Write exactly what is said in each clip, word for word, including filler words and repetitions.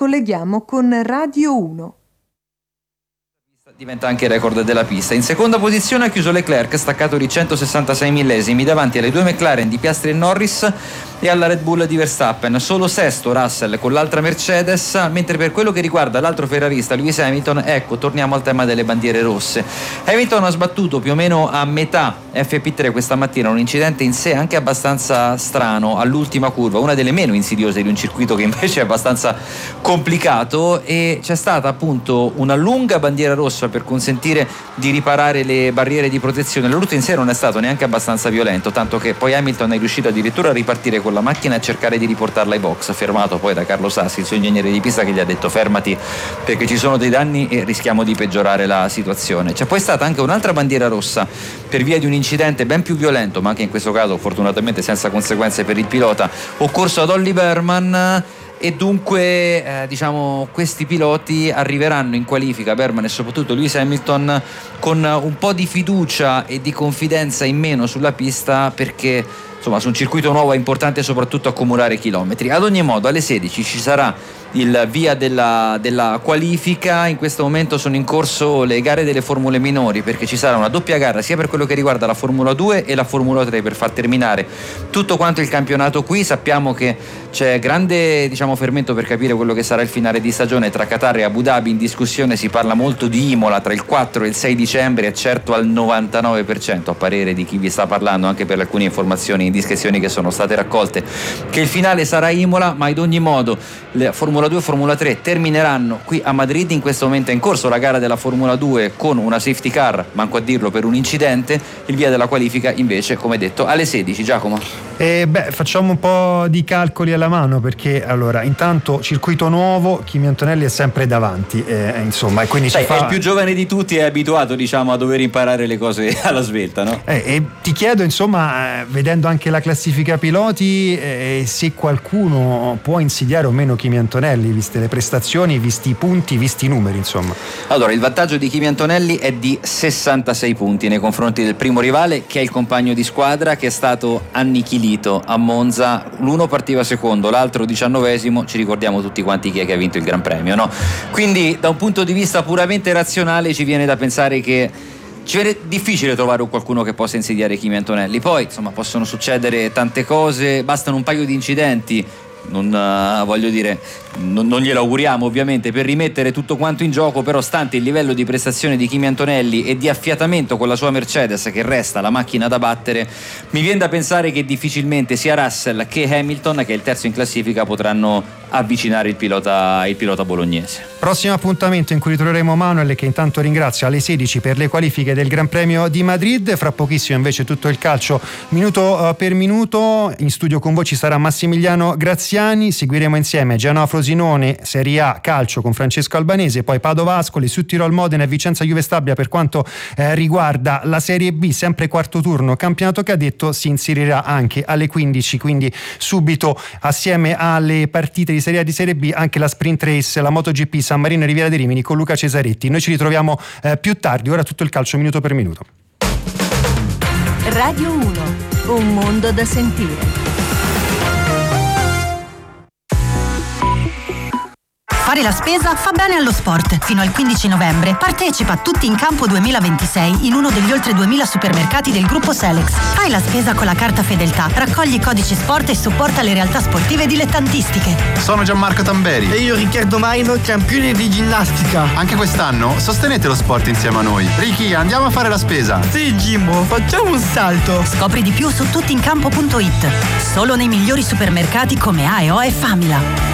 colleghiamo con Radio uno. Diventa anche record della pista. In seconda posizione ha chiuso Leclerc, staccato di centosessantasei millesimi davanti alle due McLaren di Piastri e Norris e alla Red Bull di Verstappen. Solo sesto Russell con l'altra Mercedes, mentre per quello che riguarda l'altro ferrarista Lewis Hamilton, ecco, torniamo al tema delle bandiere rosse. Hamilton ha sbattuto più o meno a metà F P tre questa mattina, un incidente in sé anche abbastanza strano all'ultima curva, una delle meno insidiose di un circuito che invece è abbastanza complicato, e c'è stata appunto una lunga bandiera rossa per consentire di riparare le barriere di protezione. La rotta in sé non è stato neanche abbastanza violento, tanto che poi Hamilton è riuscito addirittura a ripartire con la macchina e a cercare di riportarla ai box, fermato poi da Carlo Sassi, il suo ingegnere di pista, che gli ha detto fermati perché ci sono dei danni e rischiamo di peggiorare la situazione. C'è poi stata anche un'altra bandiera rossa per via di un incidente ben più violento, ma anche in questo caso fortunatamente senza conseguenze per il pilota, occorso ad Ollie Berman. E dunque eh, diciamo questi piloti arriveranno in qualifica, Berman e soprattutto Lewis Hamilton, con un po' di fiducia e di confidenza in meno sulla pista, perché insomma su un circuito nuovo è importante soprattutto accumulare chilometri. Ad ogni modo alle sedici ci sarà il via della, della qualifica. In questo momento sono in corso le gare delle formule minori, perché ci sarà una doppia gara sia per quello che riguarda la Formula due e la Formula tre per far terminare tutto quanto il campionato qui. Sappiamo che c'è grande diciamo fermento per capire quello che sarà il finale di stagione tra Qatar e Abu Dhabi. In discussione si parla molto di Imola tra il quattro e il sei dicembre, e certo al novantanove per cento a parere di chi vi sta parlando, anche per alcune informazioni e indiscrezioni che sono state raccolte, che il finale sarà Imola. Ma ad ogni modo la Formula due e Formula tre termineranno qui a Madrid. In questo momento è in corso la gara della Formula due con una safety car, manco a dirlo, per un incidente. Il via della qualifica invece, come detto, alle sedici. Giacomo? E beh, facciamo un po' di calcoli alla mano, perché allora intanto circuito nuovo, Kimi Antonelli è sempre davanti, eh, insomma, e quindi Sai, ci fa... è il più giovane di tutti, è abituato diciamo a dover imparare le cose alla svelta, no? Eh, e ti chiedo insomma, eh, vedendo anche la classifica piloti, eh, se qualcuno può insidiare o meno Kimi Antonelli, viste le prestazioni, visti i punti, visti i numeri, insomma. Allora, il vantaggio di Kimi Antonelli è di sessantasei punti nei confronti del primo rivale, che è il compagno di squadra, che è stato annichilito a Monza. L'uno partiva secondo, l'altro diciannovesimo. Ci ricordiamo tutti quanti chi è che ha vinto il Gran Premio, no? Quindi da un punto di vista puramente razionale ci viene da pensare che ci viene difficile trovare qualcuno che possa insidiare Kimi Antonelli. Poi insomma possono succedere tante cose, bastano un paio di incidenti. Non uh, voglio dire, non, non glielo auguriamo ovviamente, per rimettere tutto quanto in gioco, però stante il livello di prestazione di Kimi Antonelli e di affiatamento con la sua Mercedes, che resta la macchina da battere, mi viene da pensare che difficilmente sia Russell che Hamilton, che è il terzo in classifica, potranno avvicinare il pilota, il pilota bolognese. Prossimo appuntamento in cui ritroveremo Manuel, che intanto ringrazio, alle sedici per le qualifiche del Gran Premio di Madrid. Fra pochissimo invece tutto il calcio minuto per minuto. In studio con voi ci sarà Massimiliano Graziani, seguiremo insieme Genoa Frosinone, Serie A calcio con Francesco Albanese, poi Padova Ascoli, Südtirol Modena e Vicenza Juve Stabia per quanto eh, riguarda la Serie B, sempre quarto turno campionato cadetto, si inserirà anche alle quindici, quindi subito assieme alle partite di Serie A di Serie B anche la Sprint Race, la MotoGP San Marino e Riviera dei Rimini con Luca Cesaretti. Noi ci ritroviamo eh, più tardi, ora tutto il calcio minuto per minuto. Radio uno, un mondo da sentire. Fare la spesa fa bene allo sport. Fino al quindici novembre partecipa a Tutti in Campo duemilaventisei in uno degli oltre duemila supermercati del gruppo Selex. Fai la spesa con la carta Fedeltà, raccogli i codici sport e supporta le realtà sportive dilettantistiche. Sono Gianmarco Tamberi. E io Riccardo Maino, campione di ginnastica. Anche quest'anno sostenete lo sport insieme a noi. Ricky, andiamo a fare la spesa. Sì, Jimbo, facciamo un salto. Scopri di più su tuttincampo punto it. Solo nei migliori supermercati come A e O e Famila.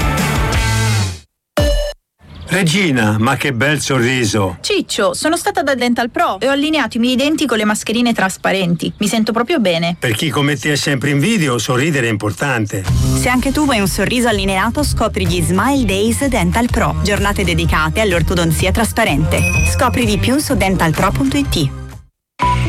Regina, ma che bel sorriso! Ciccio, sono stata da Dental Pro e ho allineato i miei denti con le mascherine trasparenti. Mi sento proprio bene. Per chi come te è sempre in video, sorridere è importante. Se anche tu vuoi un sorriso allineato, scopri gli Smile Days Dental Pro, giornate dedicate all'ortodonzia trasparente. Scopri di più su dental pro punto it.